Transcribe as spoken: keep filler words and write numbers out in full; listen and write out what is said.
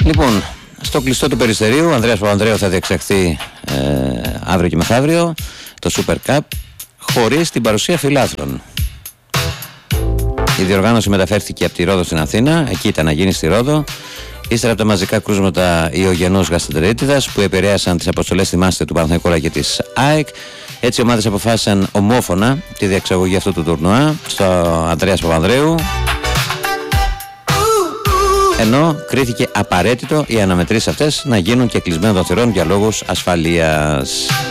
Λοιπόν, στο κλειστό του Περιστερίου, ο Ανδρέας Παπανδρέου θα διεξαχθεί ε, αύριο και μεθαύριο το Super Cup χωρίς την παρουσία φιλάθλων. Η διοργάνωση μεταφέρθηκε από τη Ρόδο στην Αθήνα, εκεί ήταν να γίνει στη Ρόδο. Ύστερα από τα μαζικά κρούσματα ιογενούς γαστρεντερίτιδας που επηρέασαν τις αποστολές, θυμάστε, του Παναθηναϊκού αλλά και της ΑΕΚ. Έτσι οι ομάδες αποφάσισαν ομόφωνα τη διεξαγωγή αυτού του τουρνουά στο Ανδρέας Παπανδρέου, ενώ κρίθηκε απαραίτητο οι αναμετρήσεις αυτές να γίνουν και κλεισμένων των θυρών για λόγους ασφαλείας.